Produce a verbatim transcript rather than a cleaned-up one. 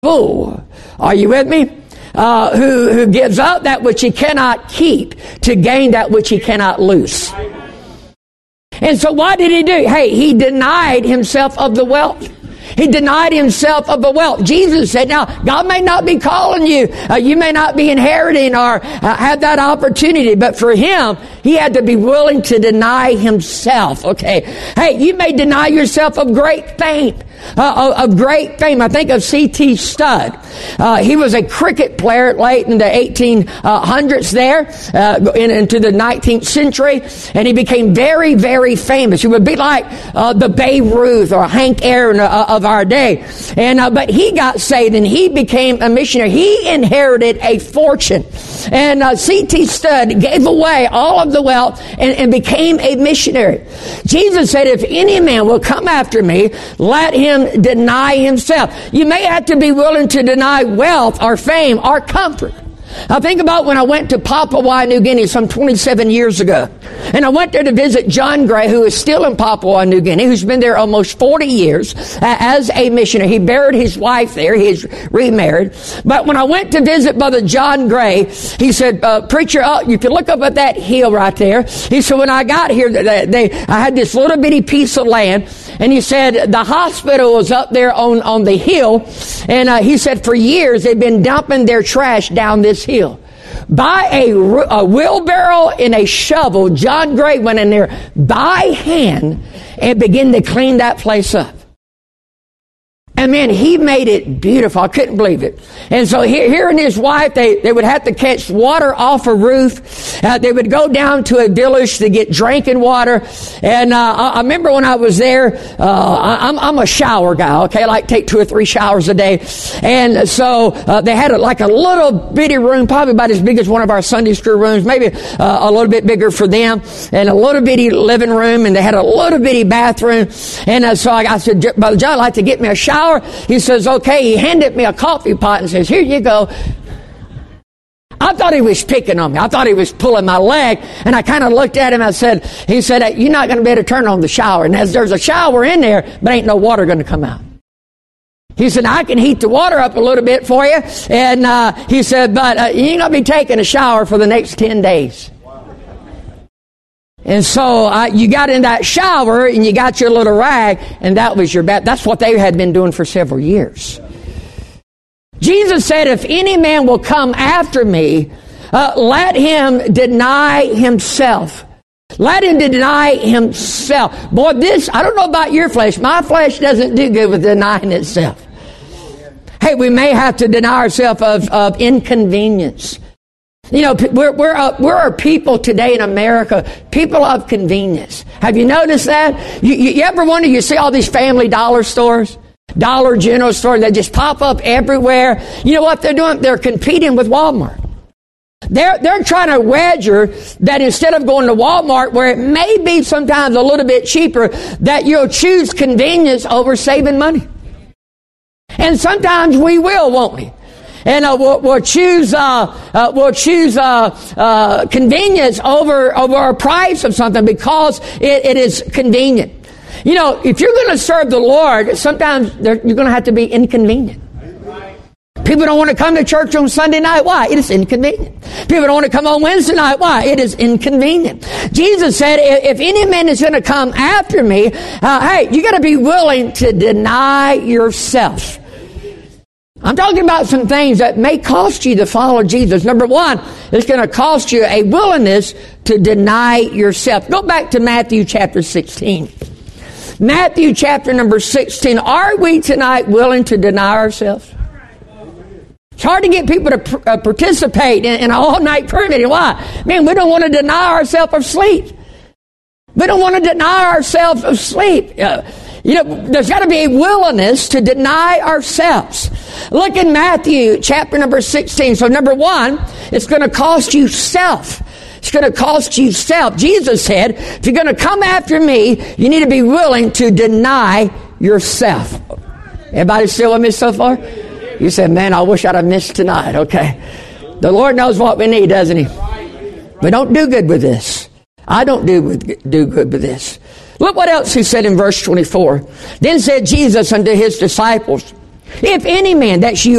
fool. Are you with me? Uh, who, who gives up that which he cannot keep to gain that which he cannot lose. And so what did he do? Hey, he denied himself of the wealth. He denied himself of the wealth. Jesus said, now, God may not be calling you. Uh, you may not be inheriting or uh, have that opportunity. But for him, he had to be willing to deny himself. Okay. Hey, you may deny yourself of great fame. Uh, of, of great fame. I think of C T Studd. Uh, he was a cricket player late in the eighteen hundreds there, uh, in, into the nineteenth century, and he became very, very famous. He would be like uh, the Babe Ruth or Hank Aaron uh, of our day. And uh, but he got saved and he became a missionary. He inherited a fortune, and uh, C T Studd gave away all of the wealth and, and became a missionary. Jesus said, "If any man will come after me, let him deny himself." You may have to be willing to deny wealth or fame or comfort. I think about when I went to Papua New Guinea some twenty-seven years ago. And I went there to visit John Gray, who is still in Papua New Guinea, who's been there almost forty years uh, as a missionary. He buried his wife there. He's remarried. But when I went to visit Brother John Gray, he said, uh, preacher, oh, you can look up at that hill right there. He said, when I got here, they, they, I had this little bitty piece of land. And he said, the hospital was up there on, on the hill. And uh, he said, for years, they've been dumping their trash down this hill. By a, a wheelbarrow and a shovel, John Gray went in there by hand and began to clean that place up. And man, he made it beautiful. I couldn't believe it. And so he, he and his wife, they, they would have to catch water off a roof. Uh, they would go down to a village to get drinking water. And uh, I, I remember when I was there, uh, I, I'm, I'm a shower guy, okay? I like to take two or three showers a day. And so uh, they had a, like a little bitty room, probably about as big as one of our Sunday school rooms, maybe uh, a little bit bigger for them, and a little bitty living room, and they had a little bitty bathroom. And uh, so I, I said, Brother John, I'd like to get me a shower. He says, okay. He handed me a coffee pot and says, here you go. I thought he was picking on me. I thought he was pulling my leg. And I kind of looked at him. I said, he said, hey, you're not going to be able to turn on the shower. And as there's a shower in there, but ain't no water going to come out. He said, I can heat the water up a little bit for you. And uh, he said, but uh, you ain't going to be taking a shower for the next ten days. And so uh, you got in that shower and you got your little rag, and that was your bath. That's what they had been doing for several years. Jesus said, if any man will come after me, uh, let him deny himself. Let him deny himself. Boy, this, I don't know about your flesh. My flesh doesn't do good with denying itself. Hey, we may have to deny ourselves of, of inconvenience. You know, we're, we're, a, we're a people today in America, people of convenience. Have you noticed that? You, you, you ever wonder, you see all these Family Dollar stores, Dollar General stores, they just pop up everywhere. You know what they're doing? They're competing with Walmart. They're, they're trying to wager that instead of going to Walmart, where it may be sometimes a little bit cheaper, that you'll choose convenience over saving money. And sometimes we will, won't we? And uh, we'll, we'll choose uh, uh, we'll choose uh, uh, convenience over over a price of something because it, it is convenient. You know, if you're going to serve the Lord, sometimes you're going to have to be inconvenient. People don't want to come to church on Sunday night. Why? It is inconvenient. People don't want to come on Wednesday night. Why? It is inconvenient. Jesus said, if any man is going to come after me, uh, hey, you got to be willing to deny yourself. I'm talking about some things that may cost you to follow Jesus. Number one, it's going to cost you a willingness to deny yourself. Go back to Matthew chapter sixteen. Matthew chapter number sixteen. Are we tonight willing to deny ourselves? It's hard to get people to pr- uh, participate in, in an all-night prayer meeting. Why? Man, we don't want to deny ourselves of sleep. We don't want to deny ourselves of sleep. Uh, You know, there's got to be a willingness to deny ourselves. Look in Matthew chapter number sixteen. So number one, it's going to cost you self. It's going to cost you self. Jesus said, if you're going to come after me, you need to be willing to deny yourself. Everybody still with me so far? You said, man, I wish I'd have missed tonight. Okay. The Lord knows what we need, doesn't he? We don't do good with this. I don't do, with, do good with this. Look what else he said in verse twenty-four. Then said Jesus unto his disciples, if any man, that's you,